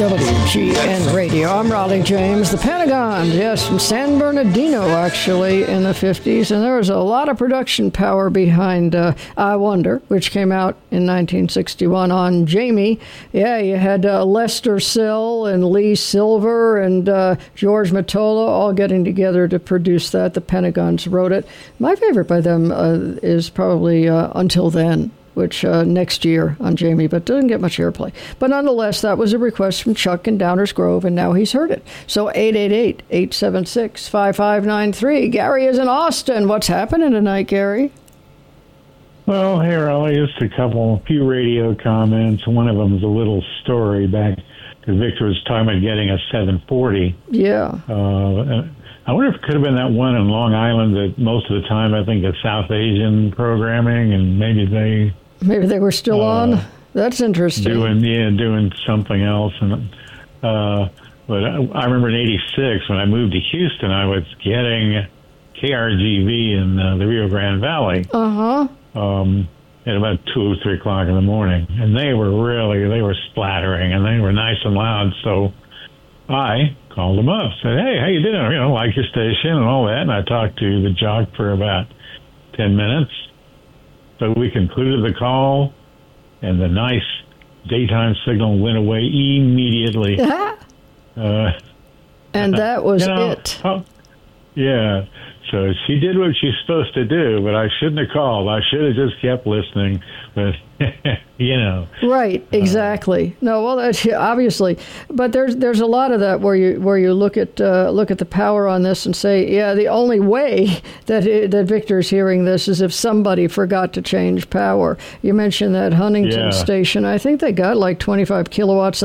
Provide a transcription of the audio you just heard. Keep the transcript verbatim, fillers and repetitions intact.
W G N Radio. I'm Raleigh James. The Pentagon, yes, from San Bernardino, actually, in the fifties. And there was a lot of production power behind uh, I Wonder, which came out in nineteen sixty-one on Jamie. Yeah, you had uh, Lester Sill and Lee Silver and uh, George Mottola all getting together to produce that. The Pentagons wrote it. My favorite by them uh, is probably uh, Until Then, which uh, next year on Jamie, but doesn't get much airplay. But nonetheless, that was a request from Chuck in Downers Grove, and now he's heard it. So eight eight eight, eight seven six, five five nine three. Gary is in Austin. What's happening tonight, Gary? Well, here, Raleigh, just a couple, a few radio comments. One of them is a little story back because Victor was talking about getting a seven forty. Yeah. Uh, I wonder if it could have been that one in Long Island that most of the time I think is South Asian programming, and maybe they... Maybe they were still uh, on. That's interesting. Doing yeah, doing something else, and uh, but I, I remember in eighty-six when I moved to Houston, I was getting K R G V in uh, the Rio Grande Valley. Uh huh. Um, at about two or three o'clock in the morning, and they were really they were splattering, and they were nice and loud. So I called them up, said, "Hey, how you doing? You know, like your station and all that." And I talked to the jock for about ten minutes. So we concluded the call, and the nice daytime signal went away immediately. uh, and that was you know, it. Oh, yeah. So she did what she's supposed to do, but I shouldn't have called. I should have just kept listening. But, you know. Right, exactly. Uh, no, well, that's obviously. But there's there's a lot of that where you where you look at uh, look at the power on this and say, yeah, the only way that it, that Victor's hearing this is if somebody forgot to change power. You mentioned that Huntington yeah. station. I think they got like twenty-five kilowatts